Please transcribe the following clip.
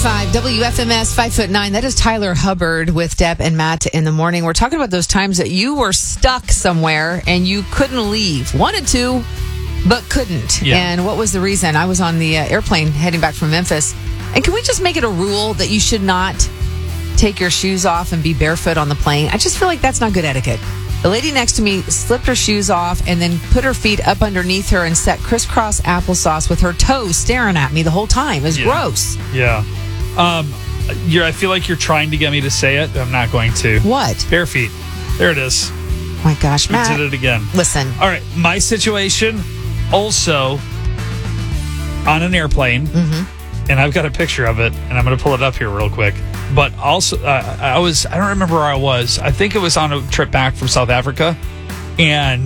95 WFMS 5'9". That is Tyler Hubbard with Deb and Matt in the morning. We're talking about those times that you were stuck somewhere and you couldn't leave. Wanted to, but couldn't. Yeah. And what was the reason? I was on the airplane heading back from Memphis. And can we just make it a rule that you should not take your shoes off and be barefoot on the plane? I just feel like that's not good etiquette. The lady next to me slipped her shoes off and then put her feet up underneath her and set crisscross applesauce with her toes staring at me the whole time. It was gross. Yeah. I feel like you're trying to get me to say it. I'm not going to. What? Bare feet. There it is. Oh my gosh, Matt. We did it again. Listen. All right. My situation also on an airplane. Mm-hmm. And I've got a picture of it, and I'm going to pull it up here real quick. But also, I don't remember where I was. I think it was on a trip back from South Africa. And